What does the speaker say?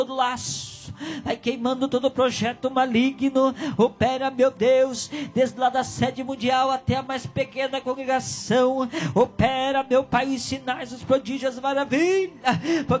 todo laço, vai queimando todo projeto maligno. Opera, meu Deus, desde lá da sede mundial até a mais pequena congregação. Opera, meu Pai, os sinais, os prodígios, as maravilhas, porque